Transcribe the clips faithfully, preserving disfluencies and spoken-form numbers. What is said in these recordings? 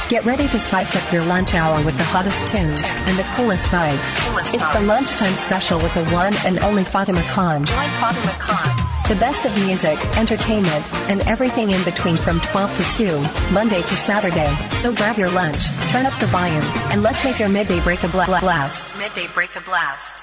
Get ready to spice up your lunch hour with the hottest tunes and the coolest vibes. It's the Lunchtime Special with the one and only Fatima Khan. Join Fatima Khan. The best of music, entertainment, and everything in between from twelve to two, Monday to Saturday. So grab your lunch, turn up the volume, and let's take your midday break a bla- blast. Midday break a blast.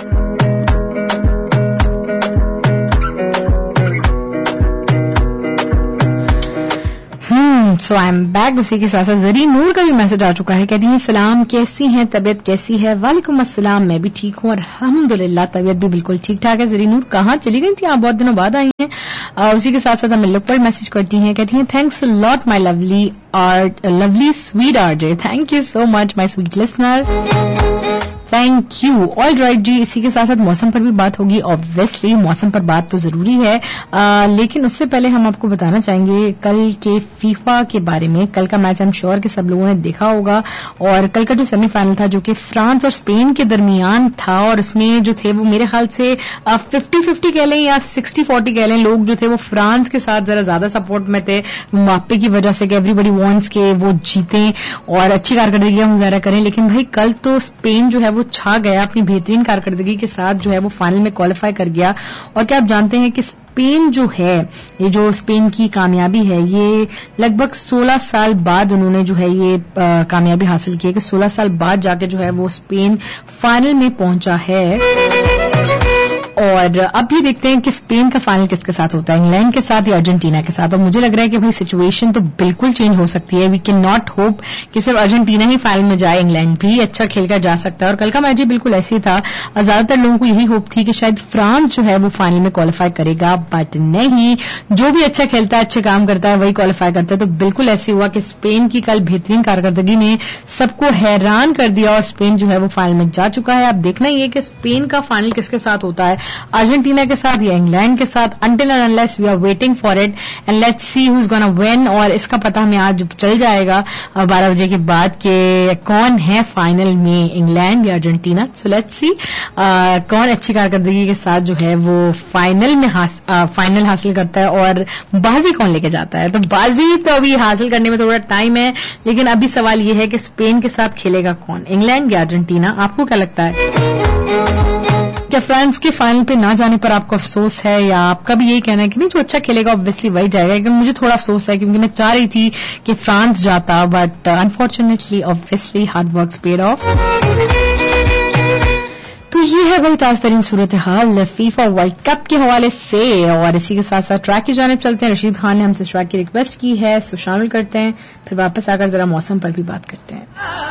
So I am back. उसी के साथ साथ जरी नूर का भी message आ चुका है, कहती हैं सलाम, कैसी हैं, तबीयत कैसी है? वालेकुम अस्सलाम, मैं भी ठीक हूँ और अल्हम्दुलिल्लाह तबीयत भी बिल्कुल ठीक ठाक है। जरी नूर कहाँ चली गई थी आप? बहुत दिनों बाद आई हैं। आ, उसी के साथ साथ हमें लोग पर मैसेज करती हैं, कहती हैं thanks lot my lovely art lovely sweet RJ. Thank you so much my sweet listener, thank you. All right जी, इसी के साथ साथ मौसम पर भी बात होगी। ऑब्वियसली मौसम पर बात तो जरूरी है, आ, लेकिन उससे पहले हम आपको बताना चाहेंगे कल के फीफा के बारे में। कल का मैच आई एम श्योर कि सब लोगों ने देखा होगा, और कल का जो सेमीफाइनल था जो कि फ्रांस और स्पेन के दरमियान था, और उसमें जो थे वो मेरे ख्याल से फिफ्टी फिफ्टी कह लें या सिक्सटी फोर्टी कह लें, लोग जो थे वो फ्रांस के साथ जरा ज्यादा सपोर्ट में थे मापे की वजह से कि एवरीबडी वांट्स के वो जीतें और अच्छी कारकर्दगी का मुजाहरा करें। लेकिन भाई कल तो स्पेन जो है वो छा गया, अपनी बेहतरीन कारकर्दगी के साथ जो है वो फाइनल में क्वालिफाई कर गया। और क्या आप जानते हैं कि स्पेन जो है, ये जो स्पेन की कामयाबी है, ये लगभग सोलह साल बाद उन्होंने जो है ये आ, कामयाबी हासिल की है कि सोलह साल बाद जाके जो है वो स्पेन फाइनल में पहुंचा है। और अब भी देखते हैं कि स्पेन का फाइनल किसके साथ होता है, इंग्लैंड के साथ या अर्जेंटीना के साथ। और मुझे लग रहा है कि भाई सिचुएशन तो बिल्कुल चेंज हो सकती है। वी कैन नॉट होप कि सिर्फ अर्जेंटीना ही फाइनल में जाए, इंग्लैंड भी अच्छा खेलकर जा सकता है। और कल का मैच बिल्कुल ऐसे ही था। ज्यादातर लोगों को यही होप थी कि शायद फ्रांस जो है वो फाइनल में क्वालिफाई करेगा, बट नहीं, जो भी अच्छा खेलता है, अच्छे काम करता है, वही क्वालिफाई करता है। तो बिल्कुल ऐसे हुआ कि स्पेन की कल बेहतरीन कारकर्दगी ने सबको हैरान कर दिया और स्पेन जो है वो फाइनल में जा चुका है। अब देखना ही है कि स्पेन का फाइनल किसके साथ होता है, अर्जेंटीना के साथ या इंग्लैंड के साथ। Until and unless we are waiting for it and let's see who is gonna win. और इसका पता हमें आज चल जाएगा बारह बजे के बाद कि कौन है फाइनल में, इंग्लैंड या अर्जेंटीना। सो लेट्स सी कौन अच्छी कारकर्दगी के साथ जो है वो फाइनल में हास, आ, फाइनल हासिल करता है और बाजी कौन लेके जाता है। तो बाजी तो अभी हासिल करने में थोड़ा टाइम है, लेकिन अभी सवाल ये है कि स्पेन के साथ खेलेगा कौन, इंग्लैंड या अर्जेंटीना। आपको क्या लगता है? क्या फ्रांस के फाइनल पे ना जाने पर आपको अफसोस है, या आपका भी यही कहना है कि नहीं जो अच्छा खेलेगा ऑब्वियसली वही जाएगा? लेकिन मुझे थोड़ा अफसोस है क्योंकि मैं चाह रही थी कि फ्रांस जाता, but unfortunately obviously hard work paid of. तो ये है वही ताज़ा तरीन सूरत हाल फीफा वर्ल्ड कप के हवाले से। और इसी के साथ साथ ट्रैक की जानिब चलते हैं। रशीद खान ने हमसे ट्रैक की रिक्वेस्ट की है, सो शामिल करते हैं, फिर वापस आकर जरा मौसम पर भी बात करते हैं।